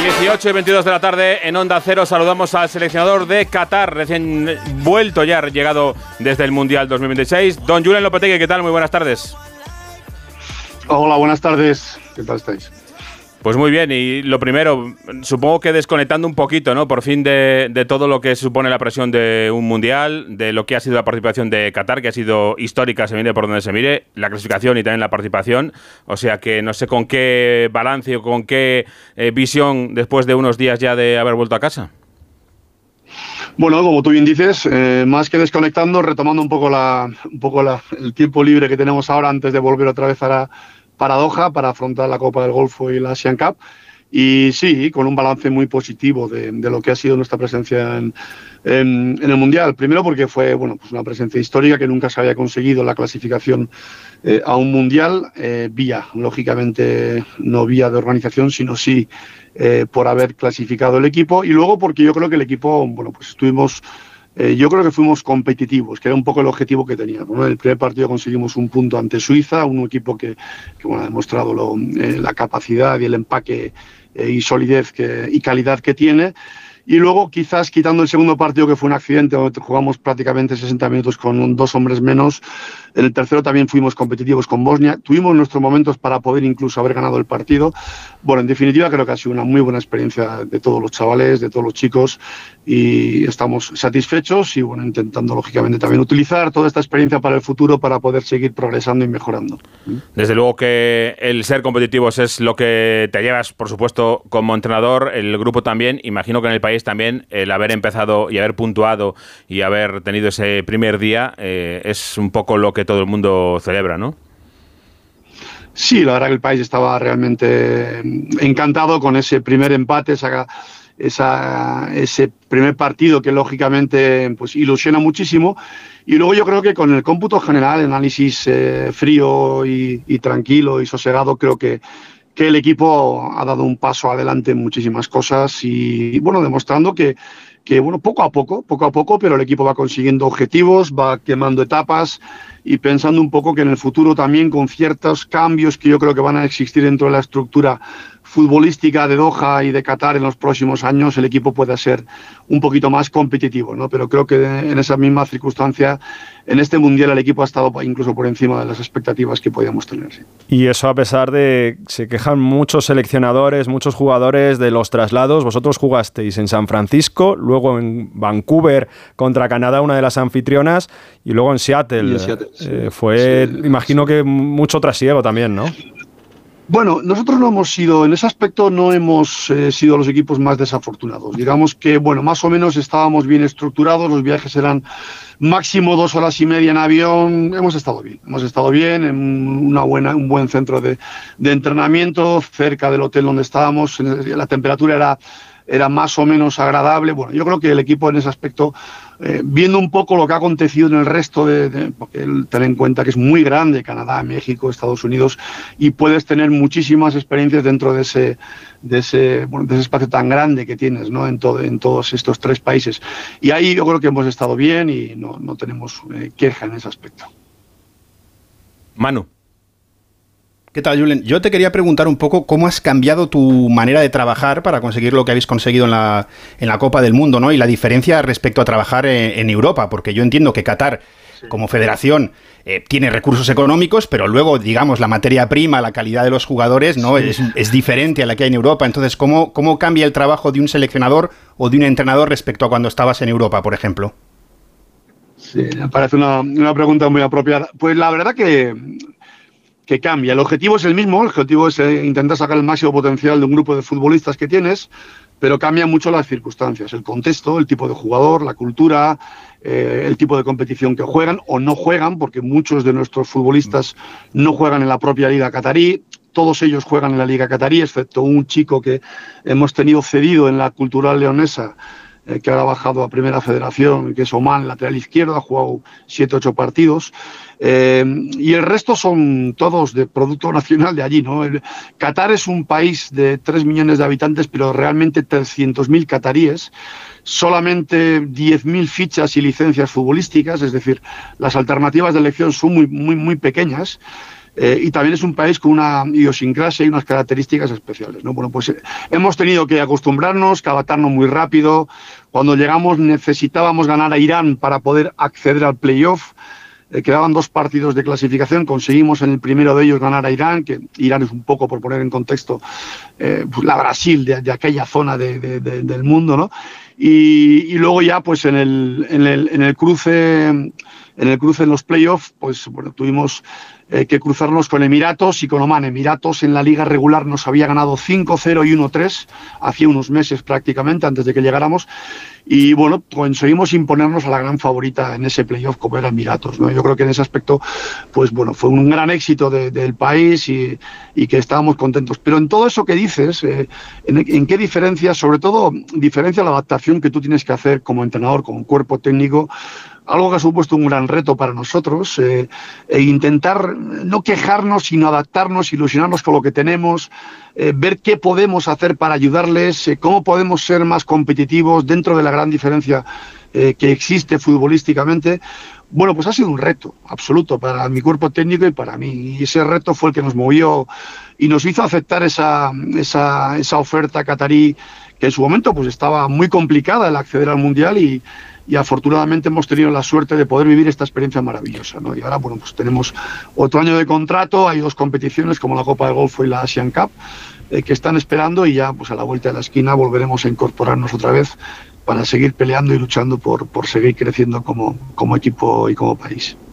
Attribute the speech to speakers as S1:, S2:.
S1: 18 y 22 de la tarde en Onda Cero. Saludamos al seleccionador de Qatar, recién vuelto ya, llegado desde el Mundial 2026. Don Julen Lopetegui, ¿qué tal? Muy buenas tardes.
S2: Hola, buenas tardes. ¿Qué tal estáis?
S1: Pues muy bien, y lo primero, supongo que desconectando un poquito, ¿no? Por fin de todo lo que supone la presión de un mundial, de lo que ha sido la participación de Qatar, que ha sido histórica, se mire por donde se mire, la clasificación y también la participación. O sea que no sé con qué balance o con qué visión después de unos días ya de haber vuelto a casa.
S2: Bueno, como tú bien dices, más que desconectando, retomando un poco el tiempo libre que tenemos ahora antes de volver otra vez para Doha, para afrontar la Copa del Golfo y la Asian Cup. Y sí, con un balance muy positivo de lo que ha sido nuestra presencia en el Mundial. Primero porque fue pues una presencia histórica que nunca se había conseguido la clasificación a un Mundial, lógicamente no vía de organización, sino sí por haber clasificado el equipo. Y luego porque yo creo que el equipo, pues estuvimos... yo creo que fuimos competitivos, que era un poco el objetivo que teníamos, ¿no? En el primer partido conseguimos un punto ante Suiza, un equipo que ha demostrado la capacidad y el empaque y solidez y calidad que tiene. Y luego, quizás quitando el segundo partido, que fue un accidente, donde jugamos prácticamente 60 minutos con 2 hombres menos, en el tercero también fuimos competitivos con Bosnia. Tuvimos nuestros momentos para poder incluso haber ganado el partido. Bueno, en definitiva, creo que ha sido una muy buena experiencia de todos los chavales, de todos los chicos, y estamos satisfechos y intentando, lógicamente, también utilizar toda esta experiencia para el futuro para poder seguir progresando y mejorando.
S1: Desde luego que el ser competitivos es lo que te llevas, por supuesto, como entrenador, el grupo también, imagino que en el país también, el haber empezado y haber puntuado y haber tenido ese primer día es un poco lo que todo el mundo celebra, ¿no?
S2: Sí, la verdad que el país estaba realmente encantado con ese primer empate, ese primer partido que lógicamente pues ilusiona muchísimo. Y luego yo creo que con el cómputo general, el análisis frío y tranquilo y sosegado, creo que el equipo ha dado un paso adelante en muchísimas cosas y demostrando que poco a poco, pero el equipo va consiguiendo objetivos, va quemando etapas y pensando un poco que en el futuro también, con ciertos cambios que yo creo que van a existir dentro de la estructura futbolística de Doha y de Qatar en los próximos años, el equipo pueda ser un poquito más competitivo, ¿no? Pero creo que en esa misma circunstancia, en este Mundial, el equipo ha estado incluso por encima de las expectativas que podíamos tener. Sí.
S3: Y eso a pesar de que se quejan muchos seleccionadores, muchos jugadores de los traslados. Vosotros jugasteis en San Francisco, luego en Vancouver contra Canadá, una de las anfitrionas, y luego en Seattle. Fue, sí, imagino que mucho trasiego también, ¿no?
S2: Bueno, nosotros no hemos sido, en ese aspecto no hemos sido los equipos más desafortunados. Digamos que, más o menos estábamos bien estructurados, los viajes eran máximo 2 horas y media en avión. Hemos estado bien en un buen centro de entrenamiento, cerca del hotel donde estábamos. La temperatura era más o menos agradable. Bueno, yo creo que el equipo en ese aspecto, viendo un poco lo que ha acontecido en el resto porque ten en cuenta que es muy grande, Canadá, México, Estados Unidos, y puedes tener muchísimas experiencias dentro de ese espacio tan grande que tienes, ¿no? En todos estos 3 países. Y ahí yo creo que hemos estado bien y no tenemos queja en ese aspecto.
S1: Manu.
S4: ¿Qué tal, Julen? Yo te quería preguntar un poco cómo has cambiado tu manera de trabajar para conseguir lo que habéis conseguido en la Copa del Mundo, ¿no? Y la diferencia respecto a trabajar en Europa, porque yo entiendo que Qatar, como federación, tiene recursos económicos, pero luego, digamos, la materia prima, la calidad de los jugadores, ¿no? Es diferente a la que hay en Europa. Entonces, ¿cómo cambia el trabajo de un seleccionador o de un entrenador respecto a cuando estabas en Europa, por ejemplo?
S2: Sí, me parece una pregunta muy apropiada. Pues la verdad que cambia. El objetivo es el mismo, el objetivo es intentar sacar el máximo potencial de un grupo de futbolistas que tienes, pero cambian mucho las circunstancias, el contexto, el tipo de jugador, la cultura, el tipo de competición que juegan o no juegan, porque muchos de nuestros futbolistas no juegan en la propia liga catarí. Todos ellos juegan en la liga catarí, excepto un chico que hemos tenido cedido en la Cultural Leonesa, que ahora ha bajado a Primera Federación, que es Oman, lateral izquierdo, ha jugado 7-8 partidos. Y el resto son todos de producto nacional de allí, ¿no? Qatar es un país de 3 millones de habitantes, pero realmente 300.000 cataríes, solamente 10.000 fichas y licencias futbolísticas, es decir, las alternativas de elección son muy pequeñas. y también es un país con una idiosincrasia y unas características especiales, ¿no? Bueno, pues hemos tenido que acostumbrarnos, que adaptarnos muy rápido. Cuando llegamos necesitábamos ganar a Irán para poder acceder al playoff. Quedaban 2 partidos de clasificación, conseguimos en el primero de ellos ganar a Irán, que Irán es un poco, por poner en contexto, pues la Brasil de aquella zona del mundo, ¿no? Y luego ya pues en el cruce en los playoffs, pues bueno, tuvimos que cruzarnos con Emiratos y con Oman. Emiratos en la liga regular nos había ganado 5-0 y 1-3 hacía unos meses prácticamente antes de que llegáramos, y bueno, conseguimos imponernos a la gran favorita en ese playoff como era Emiratos, ¿no? Yo creo que en ese aspecto pues bueno, fue un gran éxito del país y que estábamos contentos. Pero en todo eso que dices, ¿en qué diferencia? Sobre todo diferencia la adaptación que tú tienes que hacer como entrenador, como cuerpo técnico, algo que ha supuesto un gran reto para nosotros, e intentar no quejarnos, sino adaptarnos, ilusionarnos con lo que tenemos, ver qué podemos hacer para ayudarles, cómo podemos ser más competitivos dentro de la gran diferencia que existe futbolísticamente. Bueno, pues ha sido un reto absoluto para mi cuerpo técnico y para mí. Y ese reto fue el que nos movió y nos hizo aceptar esa oferta catarí, que en su momento pues estaba muy complicada el acceder al Mundial, y afortunadamente hemos tenido la suerte de poder vivir esta experiencia maravillosa, ¿no? Y ahora, bueno, pues tenemos otro año de contrato, hay 2 competiciones como la Copa del Golfo y la Asian Cup que están esperando, y ya pues a la vuelta de la esquina volveremos a incorporarnos otra vez para seguir peleando y luchando por seguir creciendo como equipo y como país.